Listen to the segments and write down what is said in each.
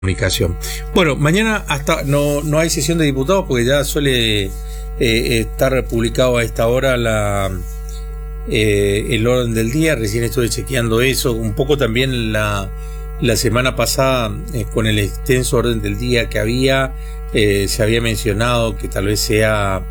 comunicación. Bueno, mañana hasta no hay sesión de diputados porque ya suele estar publicado a esta hora el orden del día. Recién estuve chequeando eso, un poco también la semana pasada con el extenso orden del día que había, se había mencionado que tal vez sea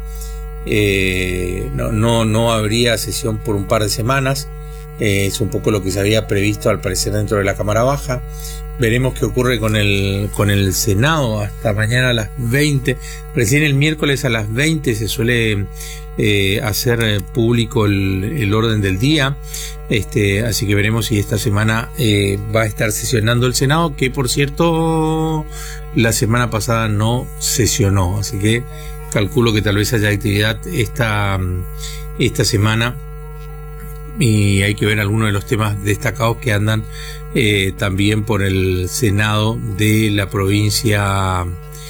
no habría sesión por un par de semanas. Es un poco lo que se había previsto al parecer dentro de la Cámara Baja. Veremos qué ocurre con el Senado hasta mañana a las 20. Recién el miércoles a las 20 se suele hacer público el orden del día. Así que veremos si esta semana va a estar sesionando el Senado, que por cierto la semana pasada no sesionó. Así que calculo que tal vez haya actividad esta semana. Y hay que ver algunos de los temas destacados que andan también por el Senado de la provincia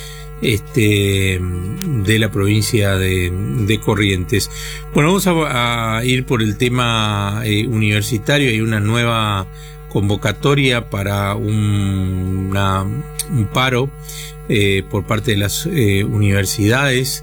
de Corrientes. Bueno, vamos a ir por el tema universitario. Hay una nueva convocatoria para un paro por parte de las universidades.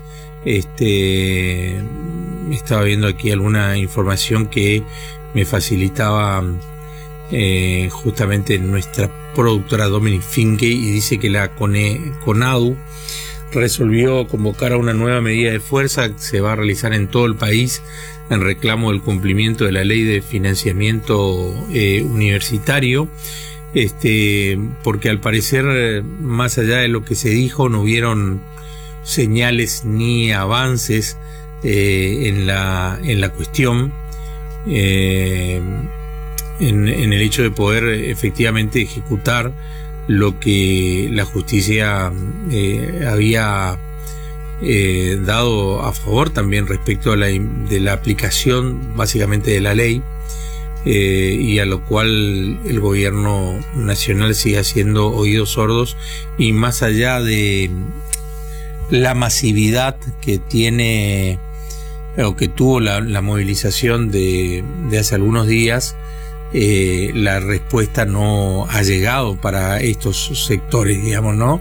Estaba viendo aquí alguna información que me facilitaba justamente nuestra productora Dominic Finke, y dice que la CONADU resolvió convocar a una nueva medida de fuerza que se va a realizar en todo el país en reclamo del cumplimiento de la ley de financiamiento universitario, porque al parecer, más allá de lo que se dijo, no hubieron señales ni avances en la cuestión, en el hecho de poder efectivamente ejecutar lo que la justicia había dado a favor también respecto de la aplicación básicamente de la ley, y a lo cual el gobierno nacional sigue haciendo oídos sordos, y más allá de la masividad que tiene o que tuvo la movilización de hace algunos días, la respuesta no ha llegado para estos sectores, digamos, ¿no?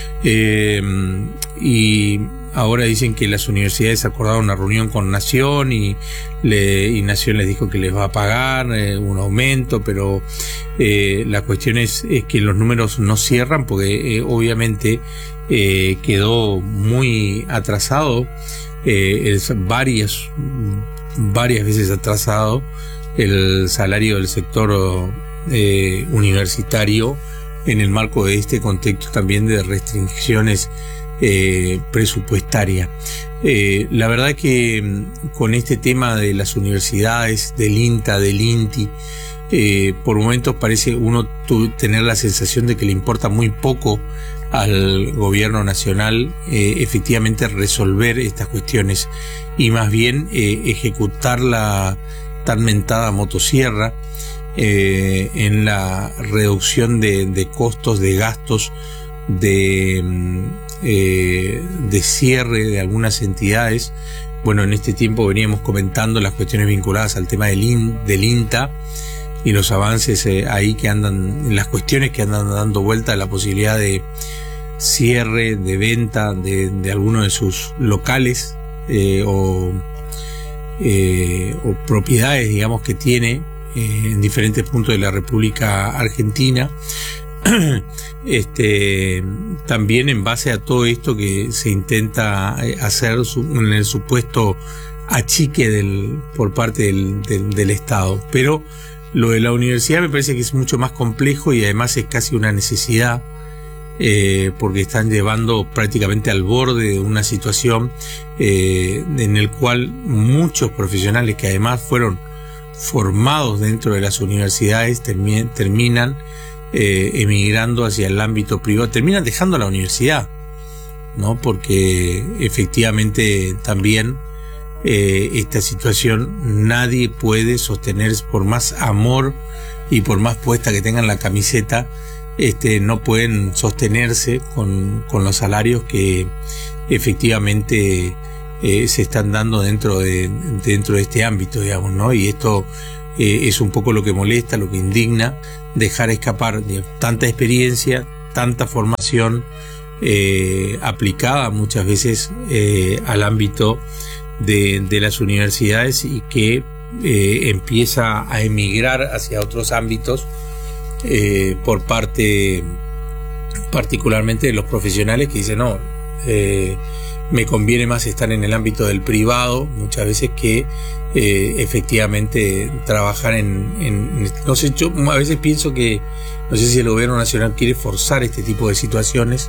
Y ahora dicen que las universidades acordaron una reunión con Nación y Nación les dijo que les va a pagar un aumento, pero la cuestión es que los números no cierran porque obviamente quedó muy atrasado, varias veces atrasado el salario del sector universitario en el marco de este contexto también de restricciones presupuestarias. La verdad que con este tema de las universidades, del INTA, del INTI, por momentos parece uno tener la sensación de que le importa muy poco al gobierno nacional efectivamente resolver estas cuestiones, y más bien ejecutar la tan mentada motosierra en la reducción de costos, de gastos, de cierre de algunas entidades. Bueno, en este tiempo veníamos comentando las cuestiones vinculadas al tema del INTA y los avances ahí que andan, las cuestiones que andan dando vuelta a la posibilidad de cierre, de venta de algunos de sus locales o propiedades, digamos, que tiene en diferentes puntos de la República Argentina. También en base a todo esto que se intenta hacer en el supuesto achique por parte del Estado. Pero lo de la universidad me parece que es mucho más complejo y además es casi una necesidad, porque están llevando prácticamente al borde de una situación en el cual muchos profesionales que además fueron formados dentro de las universidades terminan emigrando hacia el ámbito privado, terminan dejando la universidad, ¿no? Porque efectivamente también esta situación nadie puede sostener, por más amor y por más puesta que tengan la camiseta, no pueden sostenerse con los salarios que efectivamente se están dando dentro de este ámbito, digamos, ¿no? Y esto es un poco lo que molesta, lo que indigna, dejar escapar tanta experiencia, tanta formación aplicada muchas veces al ámbito de las universidades y que empieza a emigrar hacia otros ámbitos por parte particularmente de los profesionales que dicen no, me conviene más estar en el ámbito del privado muchas veces que efectivamente trabajar no sé, yo a veces pienso que no sé si el gobierno nacional quiere forzar este tipo de situaciones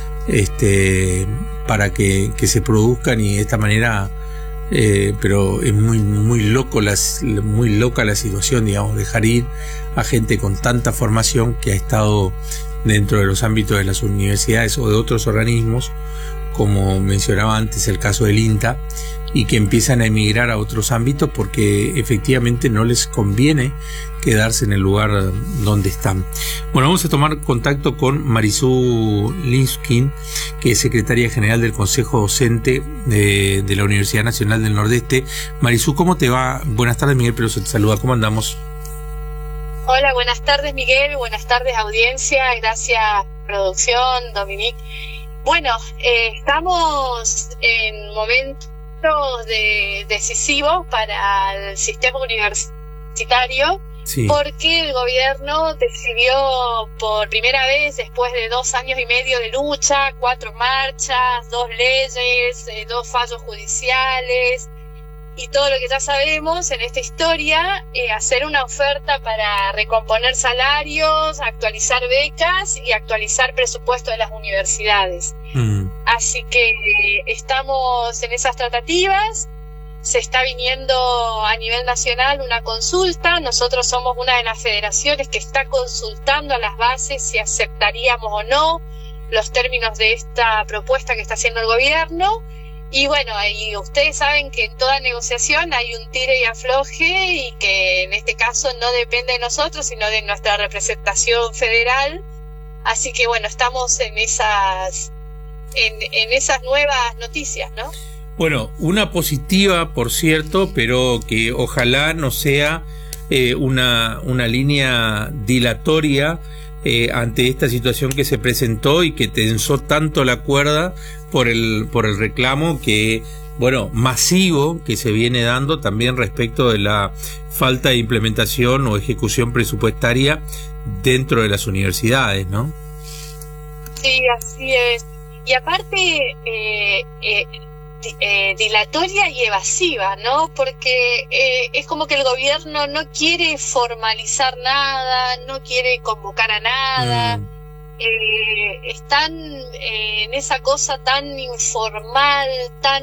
para que se produzcan y de esta manera pero es muy loca la situación, digamos, dejar ir a gente con tanta formación que ha estado dentro de los ámbitos de las universidades o de otros organismos, como mencionaba antes el caso del INTA, y que empiezan a emigrar a otros ámbitos porque efectivamente no les conviene quedarse en el lugar donde están. Bueno, vamos a tomar contacto con Marisú Linskin, que es secretaria general del Consejo Docente de la Universidad Nacional del Nordeste. Marisú, ¿cómo te va? Buenas tardes, Miguel Peroso te saluda. ¿Cómo andamos? Hola, buenas tardes, Miguel. Buenas tardes, audiencia. Gracias, producción, Dominique. Bueno, estamos en momentos decisivos para el sistema universitario, sí, porque el gobierno decidió por primera vez, después de 2 años y medio de lucha, 4 marchas, 2 leyes, 2 fallos judiciales y todo lo que ya sabemos en esta historia, hacer una oferta para recomponer salarios, actualizar becas y actualizar presupuesto de las universidades. Así que estamos en esas tratativas. Se está viniendo a nivel nacional una consulta. Nosotros somos una de las federaciones que está consultando a las bases si aceptaríamos o no los términos de esta propuesta que está haciendo el gobierno. Y bueno, y ustedes saben que en toda negociación hay un tire y afloje y que en este caso no depende de nosotros, sino de nuestra representación federal. Así que bueno, estamos en esas nuevas noticias, ¿no? Bueno, una positiva, por cierto, pero que ojalá no sea una línea dilatoria ante esta situación que se presentó y que tensó tanto la cuerda por el reclamo que, bueno, masivo que se viene dando también respecto de la falta de implementación o ejecución presupuestaria dentro de las universidades, ¿no? Sí, así es. Y aparte, dilatoria y evasiva, ¿no? Porque es como que el gobierno no quiere formalizar nada, no quiere convocar a nada. Están en esa cosa tan informal, tan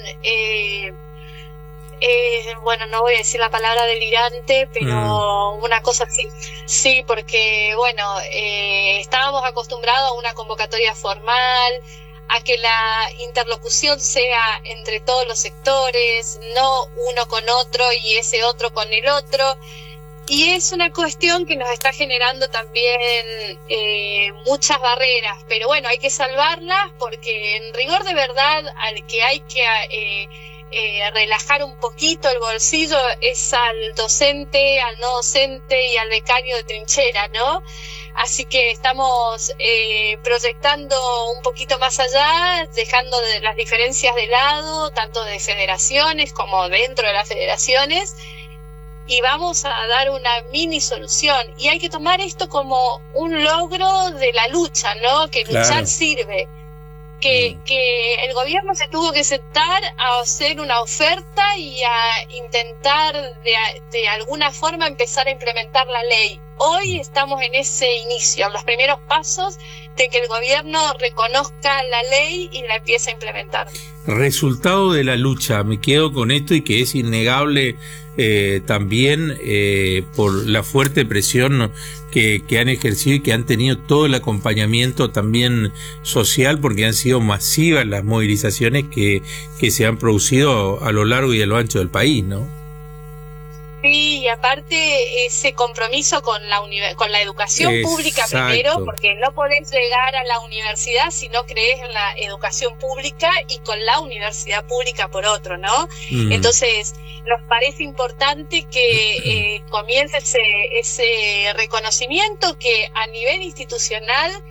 bueno, no voy a decir la palabra delirante, pero una cosa así. Sí, porque bueno, estábamos acostumbrados a una convocatoria formal, a que la interlocución sea entre todos los sectores, no uno con otro y ese otro con el otro. Y es una cuestión que nos está generando también muchas barreras, pero bueno, hay que salvarlas porque en rigor de verdad al que hay que relajar un poquito el bolsillo es al docente, al no docente y al becario de trinchera, ¿no? Así que estamos proyectando un poquito más allá, dejando las diferencias de lado, tanto de federaciones como dentro de las federaciones, y vamos a dar una mini solución. Y hay que tomar esto como un logro de la lucha, ¿no? Que luchar claro sirve. Que el gobierno se tuvo que sentar a hacer una oferta y a intentar de alguna forma empezar a implementar la ley. Hoy estamos en ese inicio, en los primeros pasos de que el gobierno reconozca la ley y la empiece a implementar. Resultado de la lucha, me quedo con esto y que es innegable también por la fuerte presión que han ejercido y que han tenido todo el acompañamiento también social, porque han sido masivas las movilizaciones que se han producido a lo largo y a lo ancho del país, ¿no? Sí, y aparte ese compromiso con la educación pública primero, porque no podés llegar a la universidad si no crees en la educación pública, y con la universidad pública por otro, ¿no? Entonces, nos parece importante que comience ese reconocimiento que a nivel institucional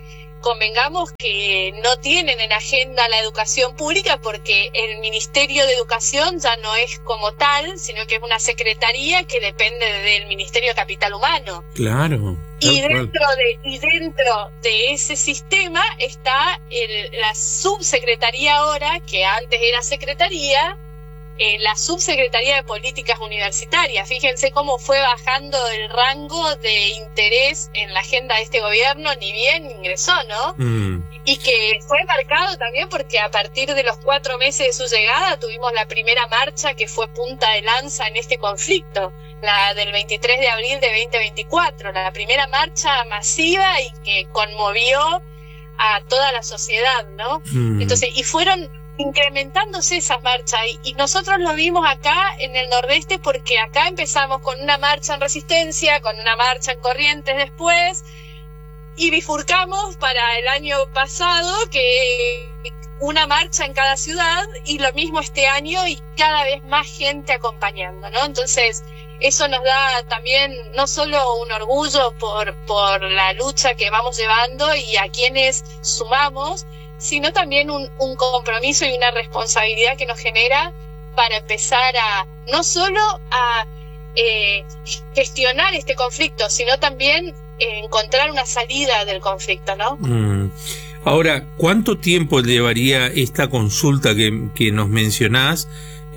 convengamos que no tienen en agenda la educación pública porque el Ministerio de Educación ya no es como tal, sino que es una secretaría que depende del Ministerio de Capital Humano. Claro. Y dentro de ese sistema está la subsecretaría ahora, que antes era secretaría, la subsecretaría de Políticas Universitarias. Fíjense cómo fue bajando el rango de interés en la agenda de este gobierno, ni bien ingresó, ¿no? Y que fue marcado también porque a partir de los 4 meses de su llegada tuvimos la primera marcha que fue punta de lanza en este conflicto, la del 23 de abril de 2024, la primera marcha masiva y que conmovió a toda la sociedad, ¿no? Entonces, y fueron incrementándose esas marchas y nosotros lo vimos acá en el Nordeste porque acá empezamos con una marcha en Resistencia, con una marcha en Corrientes después y bifurcamos para el año pasado que una marcha en cada ciudad y lo mismo este año y cada vez más gente acompañando, ¿no? Entonces eso nos da también no solo un orgullo por la lucha que vamos llevando y a quienes sumamos, sino también un compromiso y una responsabilidad que nos genera para empezar a no solo a gestionar este conflicto, sino también encontrar una salida del conflicto, ¿no? Ahora, ¿cuánto tiempo llevaría esta consulta que nos mencionás?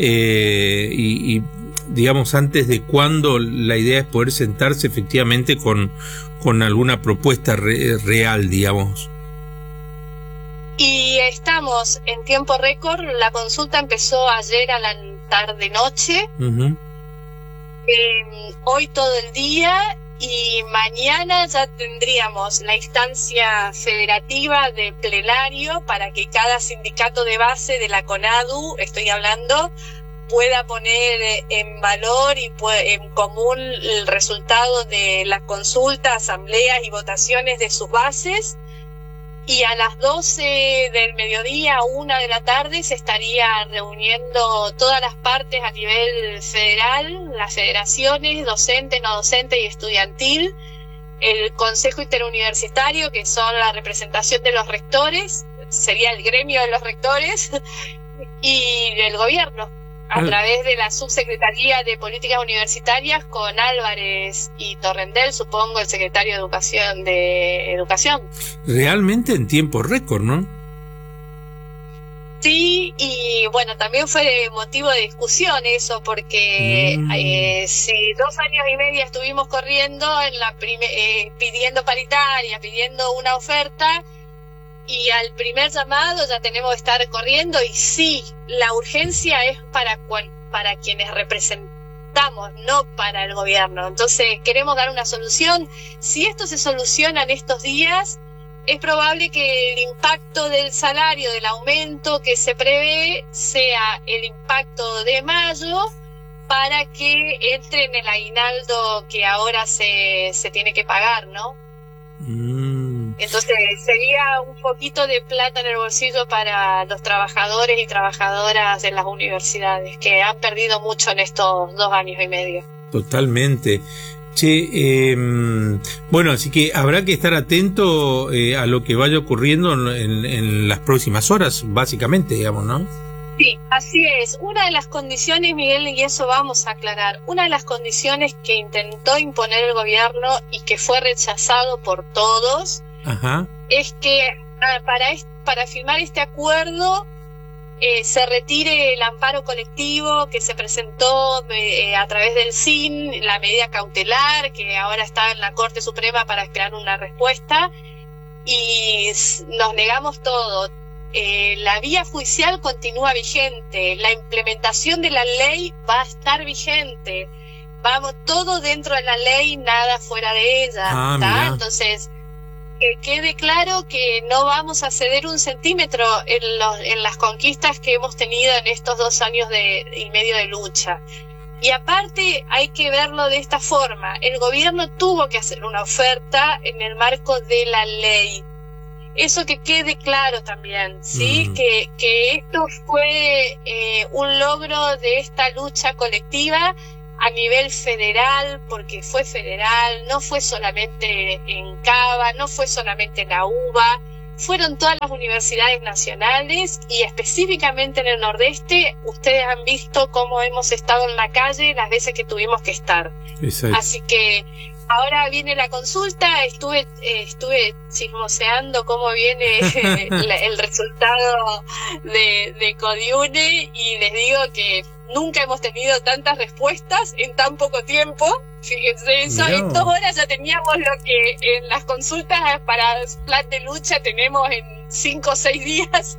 Y digamos, antes de cuándo la idea es poder sentarse efectivamente con alguna propuesta real, digamos. Y estamos en tiempo récord. La consulta empezó ayer a la tarde-noche, hoy todo el día, y mañana ya tendríamos la instancia federativa de plenario para que cada sindicato de base de la CONADU, estoy hablando, pueda poner en valor y en común el resultado de la consulta, asambleas y votaciones de sus bases. Y a las 12 del mediodía, 1 de la tarde, se estaría reuniendo todas las partes a nivel federal, las federaciones, docentes, no docentes y estudiantil, el Consejo Interuniversitario, que son la representación de los rectores, sería el gremio de los rectores, y el gobierno, a través de la Subsecretaría de Políticas Universitarias con Álvarez y Torrendel, supongo, el secretario de Educación. Realmente en tiempo récord, ¿no? Sí, y bueno, también fue motivo de discusión eso, porque si 2 años y medio estuvimos corriendo en pidiendo paritaria, pidiendo una oferta, y al primer llamado ya tenemos que estar corriendo, y sí, la urgencia es para quienes representamos, no para el gobierno. Entonces queremos dar una solución. Si esto se soluciona en estos días, es probable que el impacto del salario, del aumento que se prevé, sea el impacto de mayo, para que entre en el aguinaldo que ahora se tiene que pagar, ¿no? Entonces sería un poquito de plata en el bolsillo para los trabajadores y trabajadoras de las universidades, que han perdido mucho en estos 2 años y medio. Totalmente. Che, bueno, así que habrá que estar atento a lo que vaya ocurriendo en las próximas horas, básicamente, digamos, ¿no? Sí, así es. Una de las condiciones, Miguel, y eso vamos a aclarar, una de las condiciones que intentó imponer el gobierno y que fue rechazado por todos, es que para firmar este acuerdo se retire el amparo colectivo que se presentó a través del SIN, la medida cautelar que ahora está en la Corte Suprema para esperar una respuesta, y nos negamos todo. La vía judicial continúa vigente, la implementación de la ley va a estar vigente, vamos todo dentro de la ley, nada fuera de ella, Entonces que quede claro que no vamos a ceder un centímetro en las conquistas que hemos tenido en estos 2 años y medio de lucha. Y aparte hay que verlo de esta forma: el gobierno tuvo que hacer una oferta en el marco de la ley. Eso que quede claro también, ¿sí? Que esto fue un logro de esta lucha colectiva a nivel federal, porque fue federal, no fue solamente en Cava, no fue solamente en la UBA, fueron todas las universidades nacionales y específicamente en el Nordeste. Ustedes han visto cómo hemos estado en la calle las veces que tuvimos que estar. Exacto. Así que ahora viene la consulta. Estuve chismoseando cómo viene el resultado de Codiune y les digo que nunca hemos tenido tantas respuestas en tan poco tiempo. Fíjense eso, Mirá. en 2 horas ya teníamos lo que en las consultas para plan de lucha tenemos en 5 o 6 días,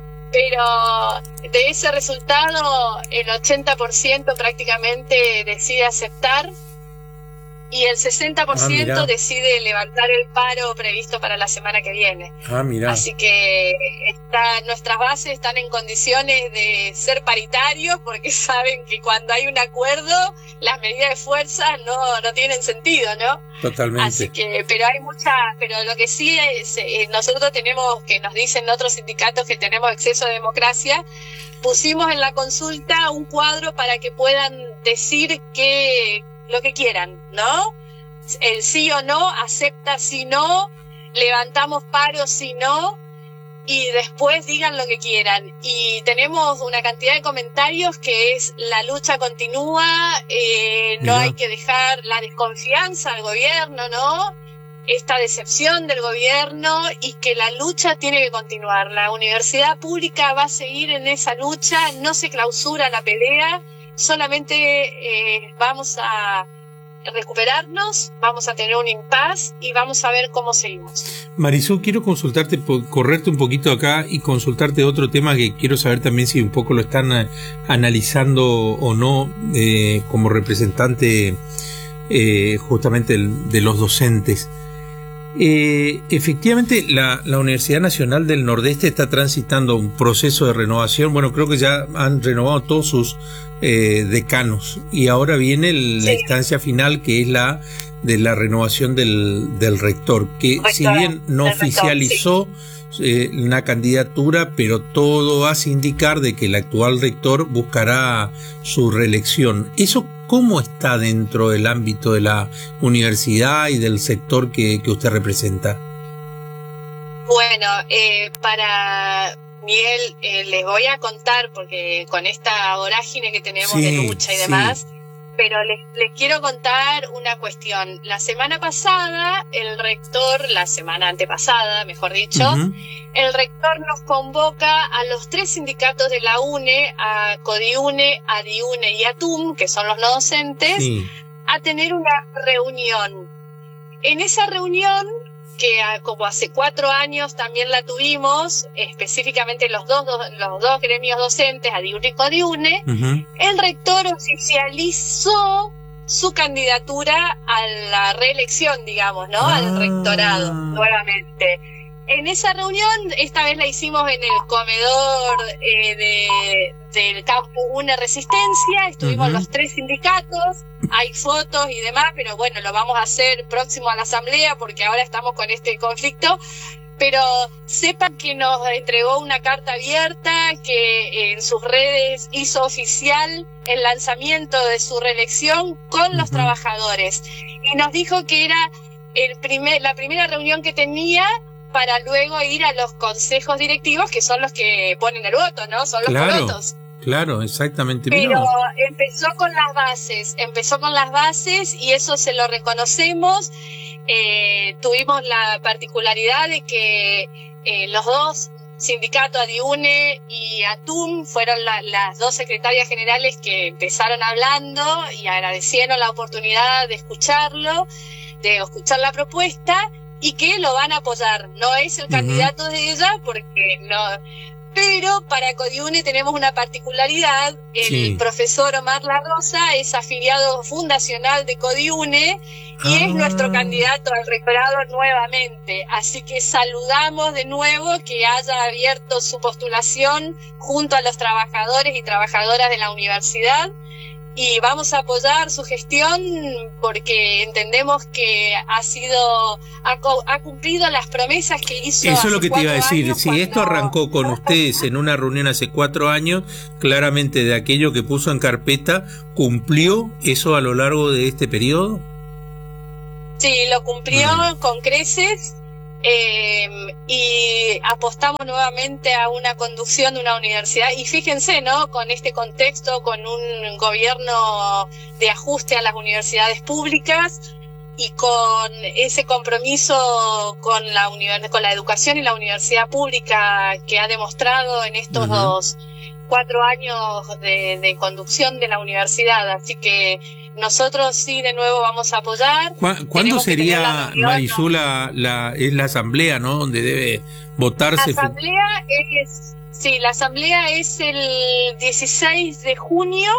pero de ese resultado el 80% prácticamente decide aceptar y el 60% decide levantar el paro previsto para la semana que viene. Mirá. Así que nuestras bases están en condiciones de ser paritarios porque saben que cuando hay un acuerdo las medidas de fuerza no tienen sentido, ¿no? Totalmente. Así que, pero lo que sí es, nosotros tenemos, que nos dicen otros sindicatos que tenemos exceso de democracia, pusimos en la consulta un cuadro para que puedan decir lo que quieran, ¿no? El sí o no, acepta si no, levantamos paro si no, y después digan lo que quieran. Y tenemos una cantidad de comentarios que es: la lucha continúa, no hay que dejar la desconfianza al gobierno, ¿no? Esta decepción del gobierno, y que la lucha tiene que continuar. La universidad pública va a seguir en esa lucha, no se clausura la pelea, solamente vamos a recuperarnos, vamos a tener un impas y vamos a ver cómo seguimos. Marisol, quiero consultarte, correrte un poquito acá y consultarte otro tema que quiero saber también si un poco lo están analizando o no, como representante justamente de los docentes. Efectivamente, la Universidad Nacional del Nordeste está transitando un proceso de renovación. Bueno, creo que ya han renovado todos sus decanos y ahora viene la instancia final, que es la de la renovación del rector, que si bien no oficializó una candidatura, pero todo hace indicar de que el actual rector buscará su reelección. ¿Eso cómo está dentro del ámbito de la universidad y del sector que usted representa? Bueno, para Miguel, les voy a contar, porque con esta vorágine que tenemos de lucha y demás, pero les quiero contar una cuestión. La semana pasada, la semana antepasada, mejor dicho, el rector nos convoca a los 3 sindicatos de la UNE, a Codiune, a Diune y a TUM, que son los no docentes, a tener una reunión. En esa reunión, que como hace 4 años también la tuvimos, específicamente los dos gremios docentes, Adiune y Codiune, el rector oficializó su candidatura a la reelección, digamos, ¿no? Al rectorado, nuevamente. En esa reunión, esta vez la hicimos en el comedor del Campus UNE Resistencia, estuvimos los 3 sindicatos, hay fotos y demás, pero bueno, lo vamos a hacer próximo a la asamblea porque ahora estamos con este conflicto. Pero sepan que nos entregó una carta abierta, que en sus redes hizo oficial el lanzamiento de su reelección con los trabajadores, y nos dijo que era la primera reunión que tenía para luego ir a los consejos directivos, que son los que ponen el voto, ¿no? Son los votos. Claro, exactamente. Pero empezó con las bases y eso se lo reconocemos. Tuvimos la particularidad de que los 2 sindicatos, Adiune y ATUM, fueron las 2 secretarias generales que empezaron hablando y agradecieron la oportunidad de escucharlo, de escuchar la propuesta, y que lo van a apoyar. No es el candidato de ella porque no... Pero para Codiune tenemos una particularidad. El profesor Omar La Rosa es afiliado fundacional de Codiune y es nuestro candidato al rectorado nuevamente. Así que saludamos de nuevo que haya abierto su postulación junto a los trabajadores y trabajadoras de la universidad. Y vamos a apoyar su gestión porque entendemos que ha cumplido las promesas que hizo. Eso es lo que te iba a decir. Si esto arrancó con ustedes en una reunión hace 4 años, claramente de aquello que puso en carpeta, ¿cumplió eso a lo largo de este periodo? Sí, lo cumplió con creces. y apostamos nuevamente a una conducción de una universidad, y fíjense, ¿no?, con este contexto, con un gobierno de ajuste a las universidades públicas y con ese compromiso con la educación y la universidad pública que ha demostrado en estos 4 años de conducción de la universidad. Así que nosotros sí, de nuevo, vamos a apoyar. ¿Cuándo sería, Marisú, la asamblea, ¿no?, donde debe votarse? La asamblea es el 16 de junio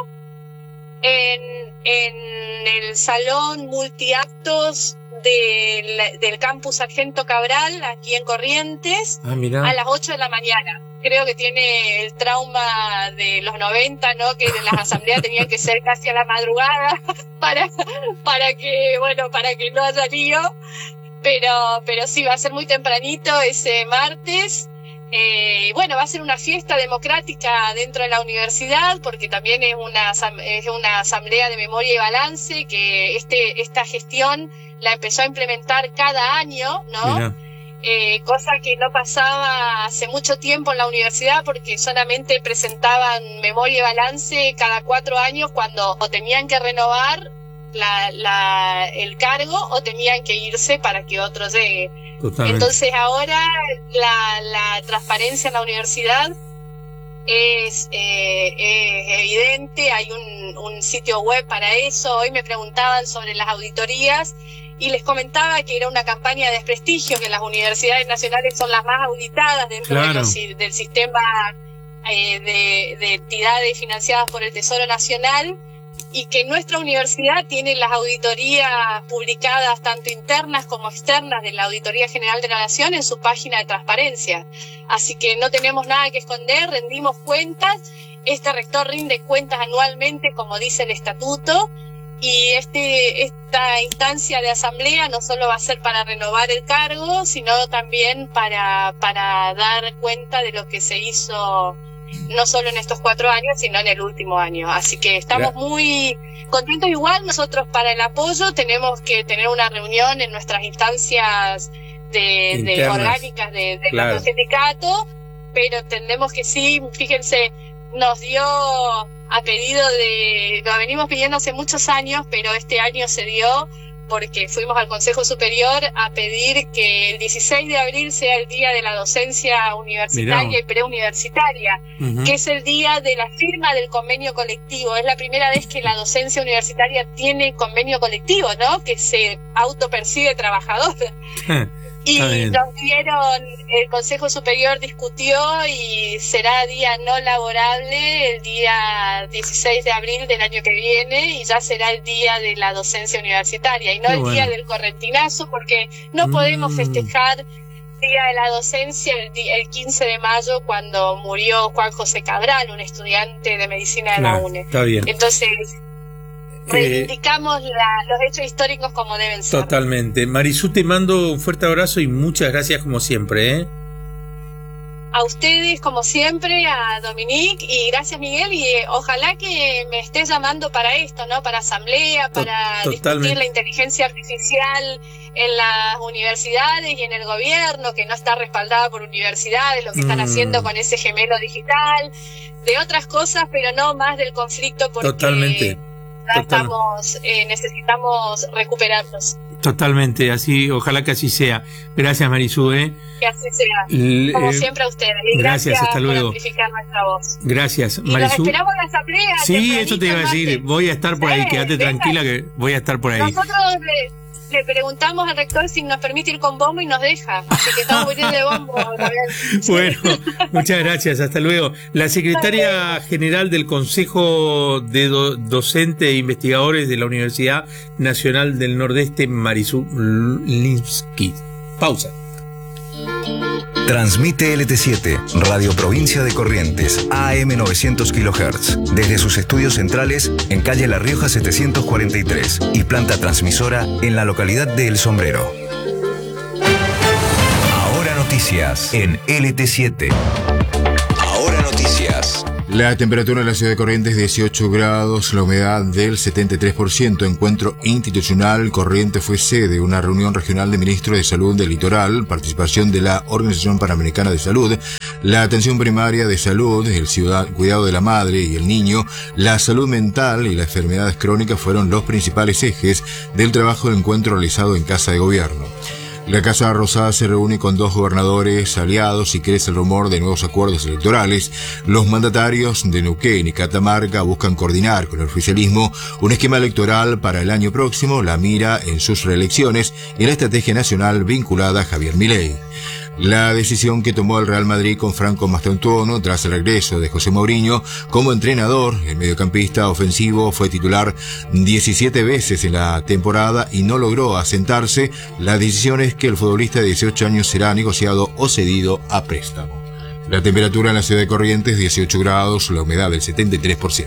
en el salón multiactos del campus Sargento Cabral, aquí en Corrientes, a las 8 de la mañana. Creo que tiene el trauma de los 90, ¿no?, que en las asambleas tenían que ser casi a la madrugada para que no haya lío, pero sí, va a ser muy tempranito ese martes. Va a ser una fiesta democrática dentro de la universidad, porque también es una asamblea de memoria y balance que esta gestión la empezó a implementar cada año, ¿no? Cosa que no pasaba hace mucho tiempo en la universidad, porque solamente presentaban memoria y balance cada 4 años, cuando o tenían que renovar el cargo o tenían que irse para que otro llegue. Totalmente. Entonces ahora la transparencia en la universidad es evidente, hay un sitio web para eso. Hoy me preguntaban sobre las auditorías y les comentaba que era una campaña de desprestigio, que las universidades nacionales son las más auditadas dentro del sistema de entidades financiadas por el Tesoro Nacional, y que nuestra universidad tiene las auditorías publicadas tanto internas como externas de la Auditoría General de la Nación en su página de transparencia. Así que no tenemos nada que esconder, rendimos cuentas. Este rector rinde cuentas anualmente, como dice el estatuto, y esta instancia de asamblea no solo va a ser para renovar el cargo, sino también para dar cuenta de lo que se hizo no solo en estos 4 años, sino en el último año. Así que estamos muy contentos. Igual nosotros, para el apoyo, tenemos que tener una reunión en nuestras instancias de orgánicas de nuestro sindicato, pero entendemos que sí. Fíjense, nos dio a pedido lo venimos pidiendo hace muchos años, pero este año se dio porque fuimos al Consejo Superior a pedir que el 16 de abril sea el día de la docencia universitaria y preuniversitaria, que es el día de la firma del convenio colectivo. Es la primera vez que la docencia universitaria tiene convenio colectivo, ¿no?, que se autopercibe trabajador. Y nos dieron, el Consejo Superior discutió y será día no laborable el día 16 de abril del año que viene, y ya será el día de la docencia universitaria y no día del correntinazo, porque no podemos festejar Día de la Docencia el 15 de mayo, cuando murió Juan José Cabral, un estudiante de medicina de la UNE. Está bien. Entonces reivindicamos los hechos históricos como deben ser. Totalmente. Marisú, te mando un fuerte abrazo y muchas gracias como siempre, A ustedes, como siempre, a Dominique, y gracias, Miguel, y ojalá que me estés llamando para esto, ¿no?, para asamblea, para discutir la inteligencia artificial en las universidades y en el gobierno, que no está respaldada por universidades, lo que están haciendo con ese gemelo digital, de otras cosas, pero no más del conflicto, porque necesitamos recuperarnos. Totalmente, así, ojalá que así sea. Gracias, Marisú, Que así sea. Como siempre, a ustedes. Y gracias, hasta luego. Por amplificar nuestra voz. Gracias, y Marisú. Nos esperamos en la asamblea. Sí, eso te iba a decir. Voy a estar por ahí, quédate tranquila que voy a estar por ahí. Nosotros le preguntamos al rector si nos permite ir con bombo y nos deja. Así que estamos muy bien de bombo. Bueno, muchas gracias, hasta luego. La secretaria general del Consejo de Docentes e Investigadores de la Universidad Nacional del Nordeste, Marisú Linsky. Pausa. Transmite LT7, Radio Provincia de Corrientes, AM 900 kHz, desde sus estudios centrales en calle La Rioja 743 y planta transmisora en la localidad de El Sombrero. Ahora noticias en LT7. Ahora noticias. La temperatura en la ciudad de Corrientes 18 grados, la humedad del 73%. Encuentro institucional. Corrientes fue sede de una reunión regional de ministros de salud del litoral, participación de la Organización Panamericana de Salud, la atención primaria de salud, el cuidado de la madre y el niño, la salud mental y las enfermedades crónicas fueron los principales ejes del trabajo del encuentro realizado en Casa de Gobierno. La Casa Rosada se reúne con 2 gobernadores aliados y crece el rumor de nuevos acuerdos electorales. Los mandatarios de Neuquén y Catamarca buscan coordinar con el oficialismo un esquema electoral para el año próximo, la mira en sus reelecciones y la estrategia nacional vinculada a Javier Milei. La decisión que tomó el Real Madrid con Franco Mastantuono tras el regreso de José Mourinho como entrenador, el mediocampista ofensivo fue titular 17 veces en la temporada y no logró asentarse. La decisión es que el futbolista de 18 años será negociado o cedido a préstamo. La temperatura en la ciudad de Corrientes 18 grados, la humedad del 73%.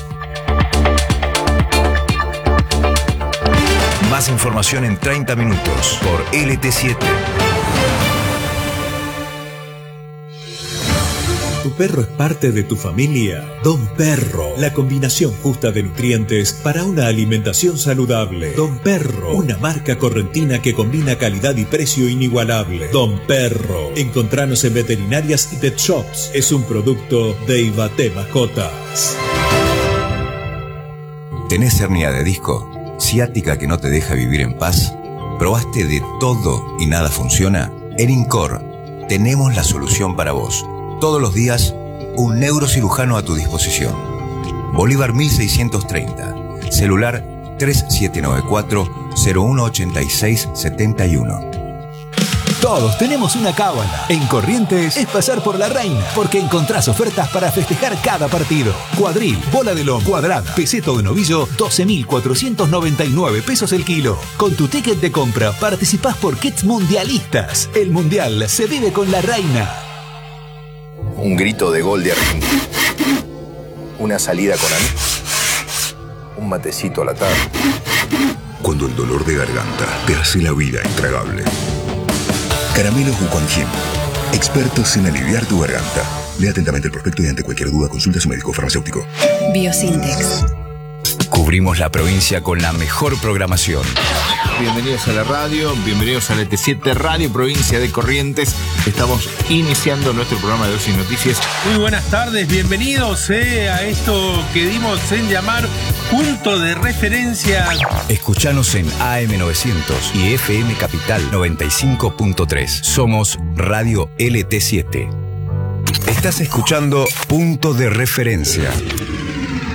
Más información en 30 minutos por LT7. ¿Tu perro es parte de tu familia? Don Perro, la combinación justa de nutrientes para una alimentación saludable. Don Perro, una marca correntina que combina calidad y precio inigualable. Don Perro, encontranos en veterinarias y pet shops. Es un producto de Ibate Mascotas. ¿Tenés hernia de disco? ¿Ciática que no te deja vivir en paz? ¿Probaste de todo y nada funciona? En Incor tenemos la solución para vos. Todos los días, un neurocirujano a tu disposición. Bolívar 1630. Celular 3794-018671. Todos tenemos una cábala. En Corrientes es pasar por la reina, porque encontrás ofertas para festejar cada partido. Cuadril, bola de lomo, cuadrada, peseto de novillo, 12.499 pesos el kilo. Con tu ticket de compra participás por kits mundialistas. El mundial se vive con la reina. Un grito de gol de Argentina. Una salida con amigos. Un matecito a la tarde. Cuando el dolor de garganta te hace la vida intragable. Caramelos Wuquanjin. Expertos en aliviar tu garganta. Lea atentamente el prospecto y ante cualquier duda consulta a su médico farmacéutico. Biosintex. Cubrimos la provincia con la mejor programación. Bienvenidos a la radio, bienvenidos a LT7 Radio Provincia de Corrientes. Estamos iniciando nuestro programa de Ocio y Noticias. Muy buenas tardes, bienvenidos a esto que dimos en llamar Punto de Referencia. Escuchanos en AM900 y FM Capital 95.3. Somos Radio LT7. Estás escuchando Punto de Referencia.